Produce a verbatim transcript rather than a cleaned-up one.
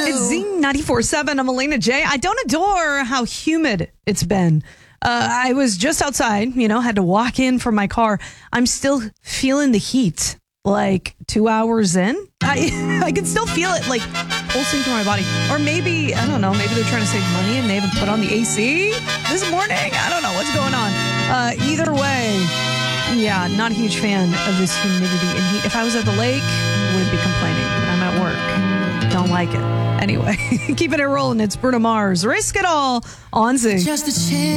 It's Z ninety-four point seven. I'm Elena J. I don't adore how humid it's been. Uh, I was just outside, you know, had to walk in from my car. I'm still feeling the heat. Like two hours in, I I can still feel it like pulsing through my body. Or maybe, I don't know, maybe they're trying to save money and they haven't put on the A C this morning. I don't know what's going on. Uh, either way, yeah, not a huge fan of this humidity and heat. If I was at the lake, wouldn't be complaining. But I'm at work. Don't like it. Anyway, keeping it rolling. It's Bruno Mars. Risk It All on Zing. Just a chance.